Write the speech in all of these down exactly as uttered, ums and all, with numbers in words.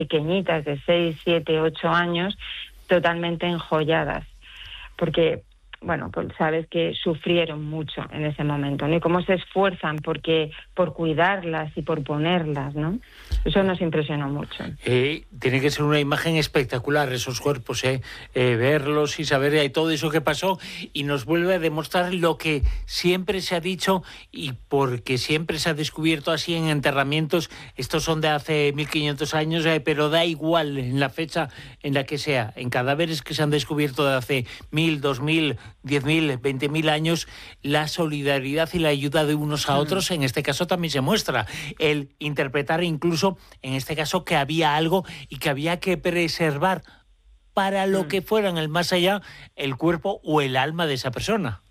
pequeñitas de seis, siete, ocho años, totalmente enjolladas, porque, bueno, pues sabes que sufrieron mucho en ese momento, ¿no? Y cómo se esfuerzan porque, por cuidarlas y por ponerlas, ¿no? Eso nos impresionó mucho. Eh, tiene que ser una imagen espectacular esos cuerpos, ¿eh? Eh, verlos y saber eh, todo eso que pasó, y nos vuelve a demostrar lo que siempre se ha dicho, y porque siempre se ha descubierto así en enterramientos. Estos son de hace mil quinientos años, eh, pero da igual en la fecha en la que sea, en cadáveres que se han descubierto de hace mil, dos mil, diez mil, veinte mil años, la solidaridad y la ayuda de unos a otros, en este caso también se muestra. El interpretar incluso, en este caso, que había algo y que había que preservar para lo Mm. que fuera en el más allá, el cuerpo o el alma de esa persona.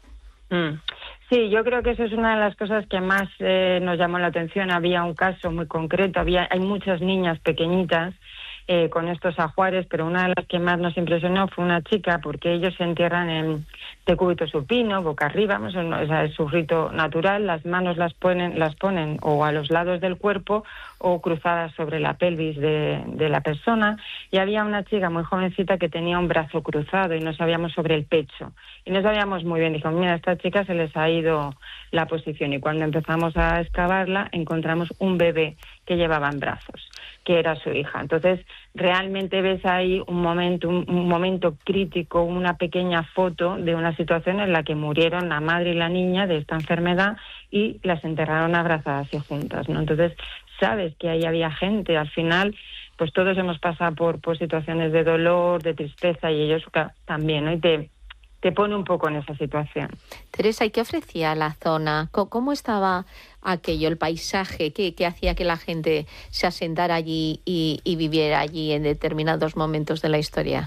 Mm. Sí, yo creo que eso es una de las cosas que más eh, nos llamó la atención. Había un caso muy concreto, había hay muchas niñas pequeñitas eh, con estos ajuares, pero una de las que más nos impresionó fue una chica, porque ellos se entierran en decúbito supino, boca arriba, o sea, es su rito natural. Las manos las ponen, las ponen o a los lados del cuerpo o cruzadas sobre la pelvis de, de la persona, y había una chica muy jovencita que tenía un brazo cruzado y no sabíamos sobre el pecho, y no sabíamos muy bien. Dijo, mira, a esta chica se les ha ido la posición, y cuando empezamos a excavarla encontramos un bebé que llevaba en brazos, que era su hija. Entonces realmente ves ahí un momento, un, un momento crítico, una pequeña foto de una situación en la que murieron la madre y la niña de esta enfermedad y las enterraron abrazadas y juntas, ¿no? Entonces sabes que ahí había gente. Al final, pues todos hemos pasado por, por situaciones de dolor, de tristeza, y ellos también, ¿no? Y te, te pone un poco en esa situación. Teresa, ¿y qué ofrecía la zona? ¿Cómo estaba aquello, el paisaje? ¿Qué, qué hacía que la gente se asentara allí y, y viviera allí en determinados momentos de la historia?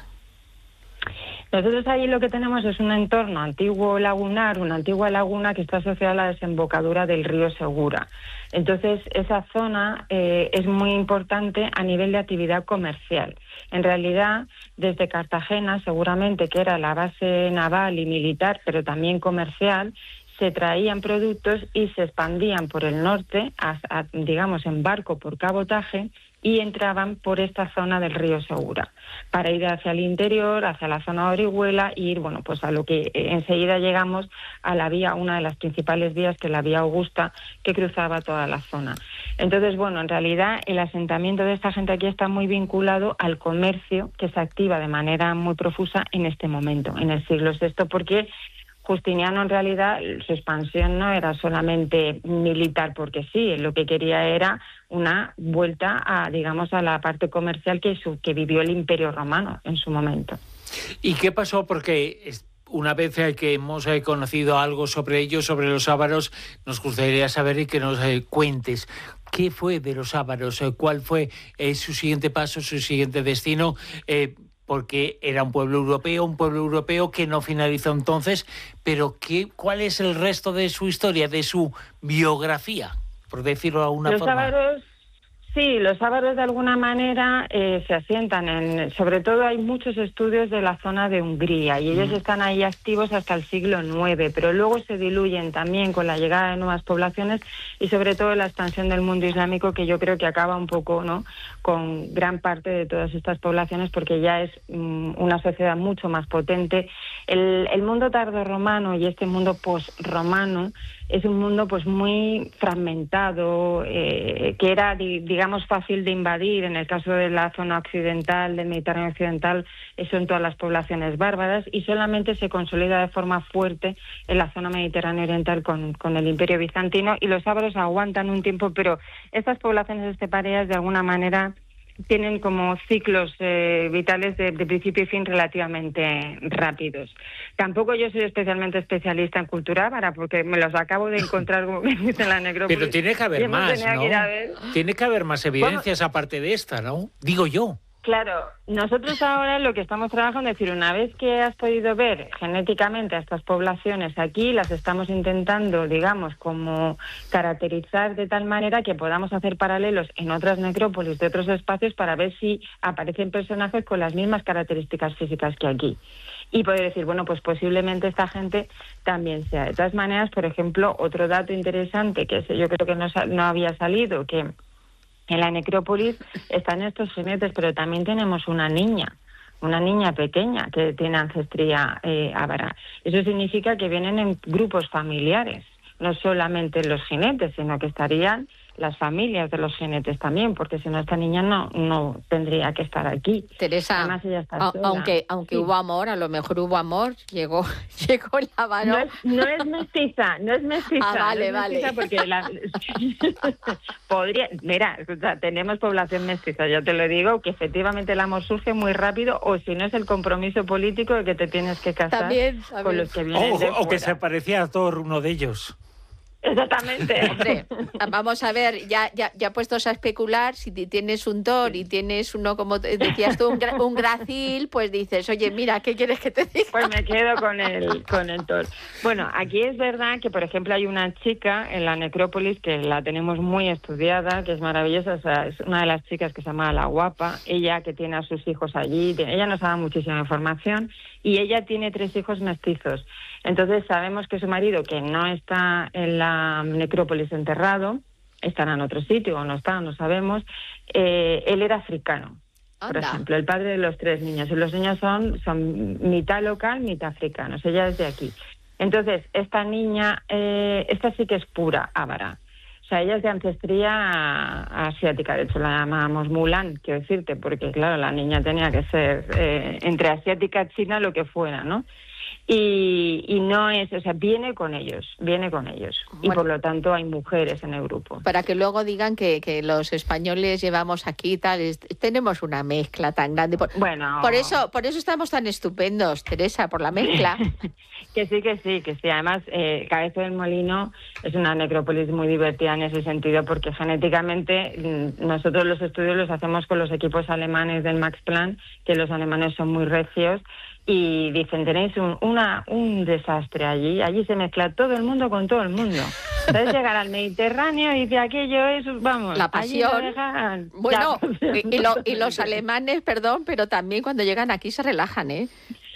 Nosotros allí lo que tenemos es un entorno antiguo lagunar, una antigua laguna que está asociada a la desembocadura del río Segura. Entonces, esa zona eh, es muy importante a nivel de actividad comercial. En realidad, desde Cartagena, seguramente que era la base naval y militar, pero también comercial, se traían productos y se expandían por el norte, a, a, digamos, en barco por cabotaje, y entraban por esta zona del río Segura para ir hacia el interior, hacia la zona de Orihuela, y ir, bueno, pues a lo que enseguida llegamos a la vía, una de las principales vías, que es la vía Augusta, que cruzaba toda la zona. Entonces, bueno, en realidad el asentamiento de esta gente aquí está muy vinculado al comercio, que se activa de manera muy profusa en este momento, en el siglo sexto, porque Justiniano, en realidad, su expansión no era solamente militar porque sí, lo que quería era una vuelta a, digamos, a la parte comercial que, su, que vivió el Imperio Romano en su momento. ¿Y qué pasó? Porque una vez que hemos conocido algo sobre ellos, sobre los ávaros, nos gustaría saber y que nos cuentes qué fue de los ávaros, cuál fue eh, su siguiente paso, su siguiente destino, eh, porque era un pueblo europeo, un pueblo europeo que no finalizó entonces, pero ¿qué, ¿cuál es el resto de su historia, de su biografía, por decirlo de alguna los forma? Ávaros, sí, los ávaros de alguna manera eh, se asientan en, sobre todo hay muchos estudios de la zona de Hungría, y ellos mm. están ahí activos hasta el siglo nueve, pero luego se diluyen también con la llegada de nuevas poblaciones y sobre todo la expansión del mundo islámico, que yo creo que acaba un poco, ¿no?, con gran parte de todas estas poblaciones, porque ya es um, una sociedad mucho más potente. El, el mundo tardorromano y este mundo posromano es un mundo pues muy fragmentado, eh, que era, digamos, fácil de invadir. En el caso de la zona occidental, del Mediterráneo occidental, son todas las poblaciones bárbaras, y solamente se consolida de forma fuerte en la zona mediterránea oriental con, con el Imperio Bizantino, y los ávaros aguantan un tiempo, pero estas poblaciones estepareas de alguna manera tienen como ciclos eh, vitales de, de principio y fin relativamente rápidos. Tampoco yo soy especialmente especialista en cultura ávara, porque me los acabo de encontrar, como me dice, en la necrópolis. Pero tiene que haber más, ¿no? Que tiene que haber más evidencias, bueno, aparte de esta, ¿no? Digo yo. Claro, nosotros ahora lo que estamos trabajando es decir, una vez que has podido ver genéticamente a estas poblaciones aquí, las estamos intentando, digamos, como caracterizar de tal manera que podamos hacer paralelos en otras necrópolis de otros espacios para ver si aparecen personajes con las mismas características físicas que aquí. Y poder decir, bueno, pues posiblemente esta gente también sea. De todas maneras, por ejemplo, otro dato interesante que yo creo que no, no había salido, que En la necrópolis están estos jinetes, pero también tenemos una niña, una niña pequeña que tiene ancestría eh, ávara. Eso significa que vienen en grupos familiares, no solamente los jinetes, sino que estarían las familias de los jinetes también, porque si no esta niña no no tendría que estar aquí. Teresa, además ella está a, sola. aunque aunque sí. hubo amor, a lo mejor hubo amor, llegó llegó el ávaro. No es, no es mestiza, no es mestiza. Ah, vale, no es mestiza vale. Porque la... podría, mira, o sea, tenemos población mestiza, yo te lo digo, que efectivamente el amor surge muy rápido, o si no es el compromiso político de que te tienes que casar también, también. con los que vienen o, de o que fuera. se parecía a Thor, uno de ellos. Exactamente. Hombre, vamos a ver, ya, ya, ya puestos a especular, si tienes un Thor y tienes uno, como decías tú, un, gra, un Gracil, pues dices, oye, mira, ¿qué quieres que te diga? Pues me quedo con el, con el Thor. Bueno, aquí es verdad que, por ejemplo, hay una chica en la necrópolis que la tenemos muy estudiada, que es maravillosa, o sea, es una de las chicas que se llama La Guapa, ella que tiene a sus hijos allí, ella nos ha dado muchísima información, y ella tiene tres hijos mestizos. Entonces sabemos que su marido, que no está en la necrópolis enterrado, estará en otro sitio o no está, no sabemos, eh, él era africano. Por Anda. ejemplo, el padre de los tres niños. Y los niños son, son mitad local, mitad africanos. Ella es de aquí. Entonces, esta niña, eh, esta sí que es pura ávara. O sea, ella es de ancestría asiática. De hecho, la llamamos Mulan, quiero decirte, porque, claro, la niña tenía que ser eh, entre asiática y china, lo que fuera, ¿no? Y, y no es, o sea, viene con ellos, viene con ellos. Bueno, y por lo tanto hay mujeres en el grupo. Para que luego digan que, que los españoles llevamos aquí tal, es, tenemos una mezcla tan grande. Por, bueno, por eso, por eso estamos tan estupendos, Teresa, por la mezcla. Que sí, que sí, que sí. Además, eh, Cabezo del Molino es una necrópolis muy divertida en ese sentido, porque genéticamente nosotros los estudios los hacemos con los equipos alemanes del Max Planck, que los alemanes son muy recios, y dicen, tenéis un, una, un desastre allí, allí se mezcla todo el mundo con todo el mundo. Entonces llegar al Mediterráneo y dice, aquello es, vamos, la pasión. Allí lo dejan, bueno, ya. y, y, lo, y los alemanes, perdón, pero también cuando llegan aquí se relajan, ¿eh?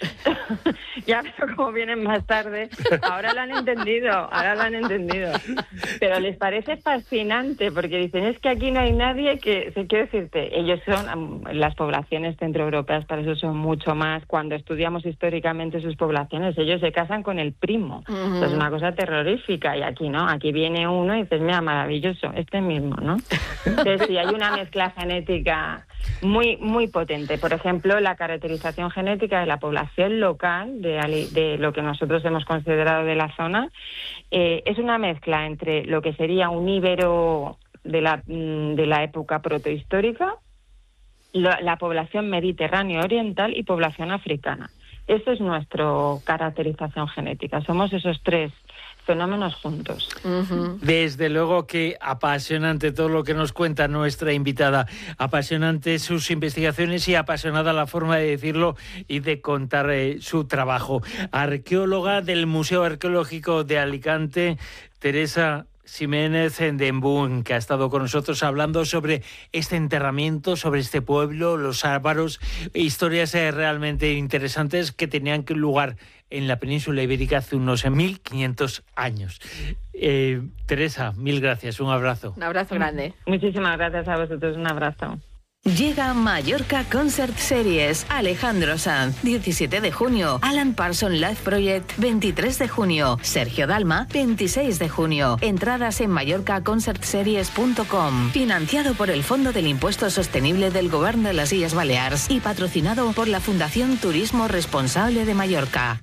Ya veo cómo vienen más tarde. Ahora lo han entendido, ahora lo han entendido. Pero les parece fascinante porque dicen, es que aquí no hay nadie que, se quiere decirte, ellos son, las poblaciones centroeuropeas para eso son mucho más, cuando estudiamos históricamente sus poblaciones, ellos se casan con el primo. Uh-huh. Eso es una cosa terrorífica y aquí no, aquí viene uno y dices, mira, maravilloso, este mismo, ¿no? Entonces sí, hay una mezcla genética muy muy potente. Por ejemplo, la caracterización genética de la población local, de, de lo que nosotros hemos considerado de la zona, eh, es una mezcla entre lo que sería un íbero de la, de la época protohistórica, la, la población mediterránea oriental y población africana. Eso es nuestra caracterización genética. Somos esos tres fenómenos juntos. Uh-huh. Desde luego que apasionante todo lo que nos cuenta nuestra invitada, apasionante sus investigaciones y apasionada la forma de decirlo y de contar eh, su trabajo. Arqueóloga del Museo Arqueológico de Alicante, Teresa Ximénez de Embún, que ha estado con nosotros hablando sobre este enterramiento, sobre este pueblo, los ávaros, historias eh, realmente interesantes que tenían lugar en la península ibérica hace unos mil quinientos años. Eh, Teresa, mil gracias, un abrazo. Un abrazo grande. Muchísimas gracias a vosotros, un abrazo. Llega Mallorca Concert Series. Alejandro Sanz, diecisiete de junio. Alan Parsons Live Project, veintitrés de junio. Sergio Dalma, veintiséis de junio. Entradas en mallorca concert series punto com. Financiado por el Fondo del Impuesto Sostenible del Govern de las Illes Balears y patrocinado por la Fundación Turismo Responsable de Mallorca.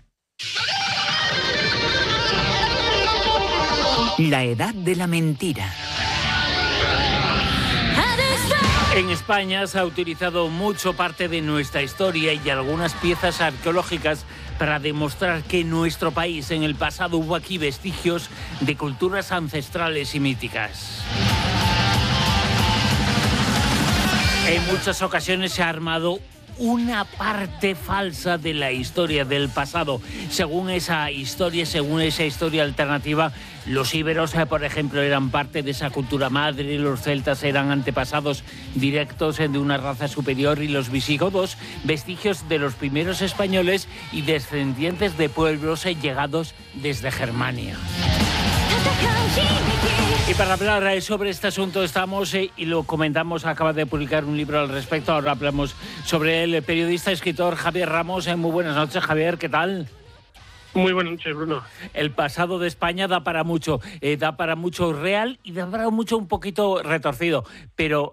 La edad de la mentira. En España se ha utilizado mucho parte de nuestra historia y algunas piezas arqueológicas para demostrar que en nuestro país en el pasado hubo aquí vestigios de culturas ancestrales y míticas. En muchas ocasiones se ha armado una parte falsa de la historia del pasado. Según esa historia, según esa historia alternativa, los íberos, por ejemplo, eran parte de esa cultura madre, los celtas eran antepasados directos de una raza superior y los visigodos, vestigios de los primeros españoles y descendientes de pueblos llegados desde Germania. Y para hablar sobre este asunto estamos, eh, y lo comentamos, acaba de publicar un libro al respecto, ahora hablamos sobre el periodista, escritor Javier Ramos. Eh, muy buenas noches, Javier, ¿qué tal? Muy buenas noches, Bruno. El pasado de España da para mucho, eh, da para mucho real y da para mucho un poquito retorcido, pero